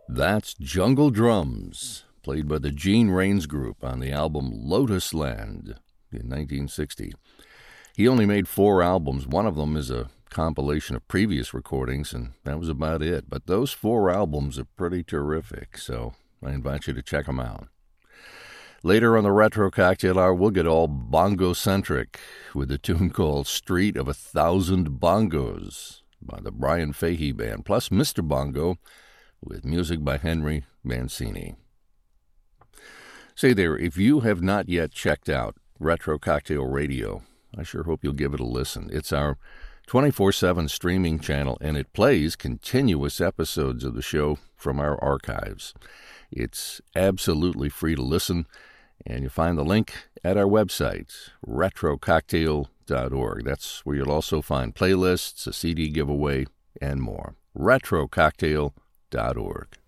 That's Jungle Drums, played by the Gene Rains Group on the album Lotus Land in 1960. He only made 4 albums. One of them is a compilation of previous recordings, and that was about it. But those 4 albums are pretty terrific, so I invite you to check them out. Later on the Retro Cocktail Hour, we'll get all bongo-centric with a tune called Street of 1,000 Bongos by the Brian Fahey Band, plus Mr. Bongo with music by Henry Mancini. Say there, if you have not yet checked out Retro Cocktail Radio, I sure hope you'll give it a listen. It's our 24/7 streaming channel, and it plays continuous episodes of the show from our archives. It's absolutely free to listen, and you find the link at our website, retrococktail.org. That's where you'll also find playlists, a CD giveaway, and more. retrococktail.org.